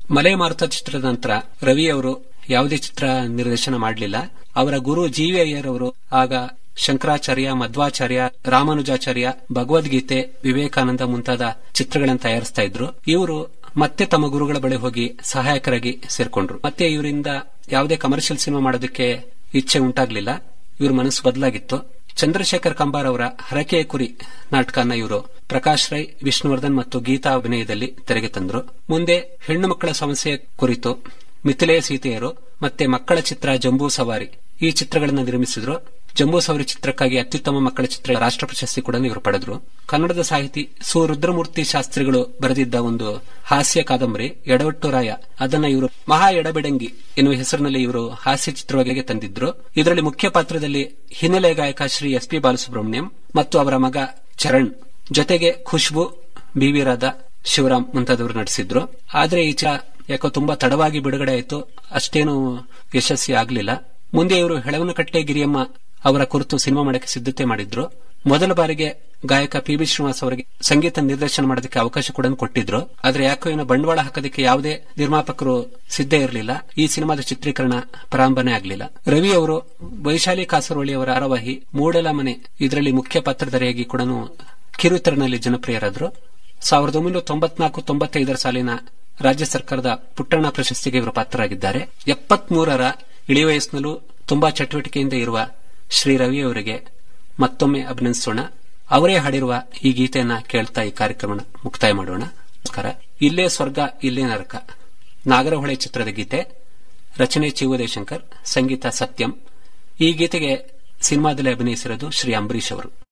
ಮಲೆ ಮಾರುತ ಚಿತ್ರದ ನಂತರ ರವಿ ಅವರು ಯಾವುದೇ ಚಿತ್ರ ನಿರ್ದೇಶನ ಮಾಡಲಿಲ್ಲ. ಅವರ ಗುರು ಜಿ.ವಿ. ಅಯ್ಯರ್ ಅವರು ಆಗ ಶಂಕರಾಚಾರ್ಯ, ಮಧ್ವಾಚಾರ್ಯ, ರಾಮಾನುಜಾಚಾರ್ಯ, ಭಗವದ್ಗೀತೆ, ವಿವೇಕಾನಂದ ಮುಂತಾದ ಚಿತ್ರಗಳನ್ನು ತಯಾರಿಸ್ತಾ ಇದ್ರು. ಇವರು ಮತ್ತೆ ತಮ್ಮ ಗುರುಗಳ ಬಳಿ ಹೋಗಿ ಸಹಾಯಕರಾಗಿ ಸೇರ್ಕೊಂಡ್ರು. ಮತ್ತೆ ಇವರಿಂದ ಯಾವುದೇ ಕಮರ್ಷಿಯಲ್ ಸಿನಿಮಾ ಮಾಡೋದಕ್ಕೆ ಇಚ್ಛೆ ಉಂಟಾಗ್ಲಿಲ್ಲ. ಇವ್ರ ಮನಸ್ಸು ಬದಲಾಗಿತ್ತು. ಚಂದ್ರಶೇಖರ್ ಕಂಬಾರ್ ಅವರ ಹರಕೆಯ ಕುರಿ ನಾಟಕನ ಇವರು ಪ್ರಕಾಶ್ ರೈ, ವಿಷ್ಣುವರ್ಧನ್ ಮತ್ತು ಗೀತಾ ಅಭಿನಯದಲ್ಲಿ ತೆರೆಗೆ ತಂದ್ರು. ಮುಂದೆ ಹೆಣ್ಣು ಮಕ್ಕಳ ಸಮಸ್ಯೆ ಕುರಿತು ಮಿಥಿಲೆಯ ಸೀತೆಯರು ಮತ್ತೆ ಮಕ್ಕಳ ಚಿತ್ರ ಜಂಬೂ ಸವಾರಿ ಈ ಚಿತ್ರಗಳನ್ನು ನಿರ್ಮಿಸಿದ್ರು. ಜಂಬೂ ಸವಾರಿ ಚಿತ್ರಕ್ಕಾಗಿ ಅತ್ಯುತ್ತಮ ಮಕ್ಕಳ ಚಿತ್ರ ರಾಷ್ಟ್ರ ಪ್ರಶಸ್ತಿ ಕೂಡ ಇವರು ಪಡೆದ್ರು. ಕನ್ನಡದ ಸಾಹಿತಿ ಸು ರುದ್ರಮೂರ್ತಿ ಶಾಸ್ತ್ರಿಗಳು ಬರೆದಿದ್ದ ಒಂದು ಹಾಸ್ಯ ಕಾದಂಬರಿ ಎಡವಟ್ಟು ರಾಯ, ಅದನ್ನ ಇವರು ಮಹಾ ಎಡಬಿಡಂಗಿ ಎನ್ನುವ ಹೆಸರಿನಲ್ಲಿ ಇವರು ಹಾಸ್ಯ ಚಿತ್ರವಾಗಿ ತಂದಿದ್ರು. ಇದರಲ್ಲಿ ಮುಖ್ಯ ಪಾತ್ರದಲ್ಲಿ ಹಿನ್ನೆಲೆ ಗಾಯಕ ಶ್ರೀ ಎಸ್ ಪಿ ಬಾಲಸುಬ್ರಹ್ಮಣ್ಯಂ ಮತ್ತು ಅವರ ಮಗ ಚರಣ್ ಜೊತೆಗೆ ಖುಷ್ಬು, ಬಿ.ವಿ. ರಾಧಾ, ಶಿವರಾಮ್ ಮುಂತಾದವರು ನಟಿಸಿದ್ರು. ಆದ್ರೆ ಈ ಚಿತ್ರ ಯಾಕೋ ತುಂಬಾ ತಡವಾಗಿ ಬಿಡುಗಡೆ ಆಯಿತು, ಅಷ್ಟೇನು ಯಶಸ್ವಿ ಆಗಲಿಲ್ಲ. ಮುಂದೆ ಇವರು ಹೆಳವನಕಟ್ಟೆ ಗಿರಿಯಮ್ಮ ಅವರ ಕುರಿತು ಸಿನಿಮಾ ಮಾಡಕ್ಕೆ ಸಿದ್ಧತೆ ಮಾಡಿದ್ರು. ಮೊದಲ ಬಾರಿಗೆ ಗಾಯಕ ಪಿ.ಬಿ. ಶ್ರೀನಿವಾಸ್ ಅವರಿಗೆ ಸಂಗೀತ ನಿರ್ದೇಶನ ಮಾಡೋದಕ್ಕೆ ಅವಕಾಶ ಕೂಡ ಕೊಟ್ಟಿದ್ರು. ಆದ್ರೆ ಯಾಕೋ ಏನೋ ಬಂಡವಾಳ ಹಾಕೋದಕ್ಕೆ ಯಾವುದೇ ನಿರ್ಮಾಪಕರು ಸಿದ್ಧ ಇರಲಿಲ್ಲ. ಈ ಸಿನಿಮಾದ ಚಿತ್ರೀಕರಣ ಪ್ರಾರಂಭನೆ ಆಗಲಿಲ್ಲ. ರವಿ ಅವರು ವೈಶಾಲಿ ಕಾಸರವಳ್ಳಿ ಅವರ ಆರವಾಹಿ ಮೂಡಲ ಮನೆ ಇದರಲ್ಲಿ ಮುಖ್ಯ ಪಾತ್ರಧಾರಿಯಾಗಿ ಕೂಡ ಕಿರುತೆರೆನಲ್ಲಿ ಜನಪ್ರಿಯರಾದರು. 1994-95 ಸಾಲಿನ ರಾಜ್ಯ ಸರ್ಕಾರದ ಪುಟ್ಟಣ್ಣ ಪ್ರಶಸ್ತಿಗೆ ಇವರು ಪಾತ್ರರಾಗಿದ್ದಾರೆ. 73ರ ಇಳಿ ವಯಸ್ಸಿನಲ್ಲೂ ತುಂಬಾ ಚಟುವಟಿಕೆಯಿಂದ ಇರುವ ಶ್ರೀ ರವಿ ಅವರಿಗೆ ಮತ್ತೊಮ್ಮೆ ಅಭಿನಂದಿಸೋಣ. ಅವರೇ ಹಾಡಿರುವ ಈ ಗೀತೆಯನ್ನ ಕೇಳ್ತಾ ಈ ಕಾರ್ಯಕ್ರಮ ಮುಕ್ತಾಯ ಮಾಡೋಣ. ನಮಸ್ಕಾರ. ಇಲ್ಲೇ ಸ್ವರ್ಗ ಇಲ್ಲೇ ನರಕ, ನಾಗರಹೊಳೆ ಚಿತ್ರದ ಗೀತೆ. ರಚನೆ ಚಿ. ಉದಯಶಂಕರ್, ಸಂಗೀತ ಸತ್ಯಂ. ಈ ಗೀತೆಗೆ ಸಿನಿಮಾದಲ್ಲಿ ಅಭಿನಯಿಸಿರೋದು ಶ್ರೀ ಅಂಬರೀಶ್ ಅವರು.